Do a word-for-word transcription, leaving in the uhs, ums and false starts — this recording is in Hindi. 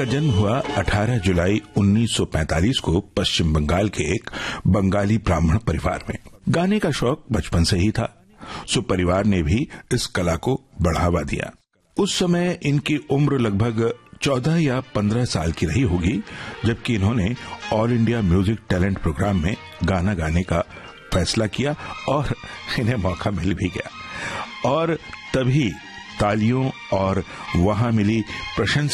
इनका जन्म हुआ अठारह जुलाई उन्नीस सौ पैंतालीस को पश्चिम बंगाल के एक बंगाली ब्राह्मण परिवार में। गाने का शौक बचपन से ही था, सो परिवार ने भी इस कला को बढ़ावा दिया। उस समय इनकी उम्र लगभग चौदह या पंद्रह साल की रही होगी, जबकि इन्होंने all India music talent programme में गाना गाने का फैसला किया और इन्हें मौका मिल भी गया। और तभी तालियों और वहां मिली प्रशंसा